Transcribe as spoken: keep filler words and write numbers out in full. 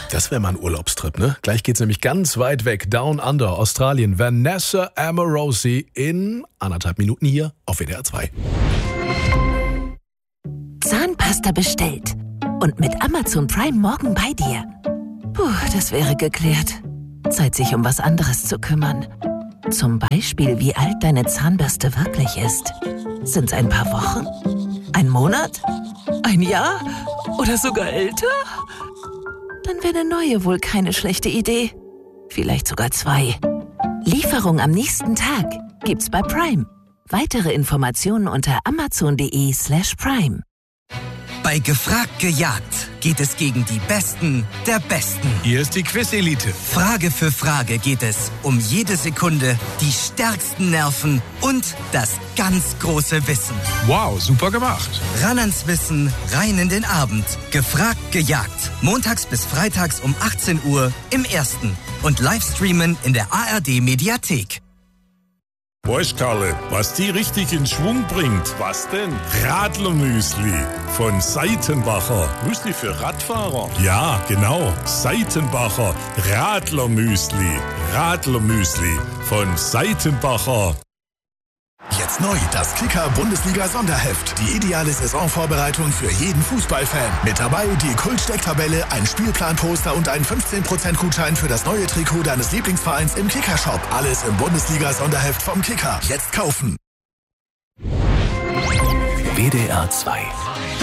Das wäre mal ein Urlaubstrip, ne? Gleich geht's nämlich ganz weit weg, Down Under, Australien. Vanessa Amorosi in anderthalb Minuten hier auf W D R zwei. Zahnpasta bestellt. Und mit Amazon Prime morgen bei dir. Puh, das wäre geklärt. Zeit, sich um was anderes zu kümmern. Zum Beispiel, wie alt deine Zahnbürste wirklich ist. Sind's ein paar Wochen? Ein Monat? Ein Jahr? Oder sogar älter? Dann wäre eine neue wohl keine schlechte Idee. Vielleicht sogar zwei. Lieferung am nächsten Tag gibt's bei Prime. Weitere Informationen unter amazon.de slash prime. Bei Gefragt gejagt geht es gegen die Besten der Besten. Hier ist die Quiz-Elite. Frage für Frage geht es um jede Sekunde, die stärksten Nerven und das ganz große Wissen. Wow, super gemacht. Ran ans Wissen, rein in den Abend. Gefragt gejagt. Montags bis freitags um achtzehn Uhr im Ersten. Und Livestreamen in der A R D-Mediathek. Weißt Karle, was die richtig in Schwung bringt? Was denn? Radlermüsli von Seitenbacher. Müsli für Radfahrer? Ja, genau. Seitenbacher Radlermüsli. Radlermüsli von Seitenbacher. Jetzt neu das Kicker-Bundesliga-Sonderheft. Die ideale Saisonvorbereitung für jeden Fußballfan. Mit dabei die Kult-Stecktabelle, ein Spielplanposter und ein fünfzehn Prozent Gutschein für das neue Trikot deines Lieblingsvereins im Kicker-Shop. Alles im Bundesliga-Sonderheft vom Kicker. Jetzt kaufen. W D R zwei.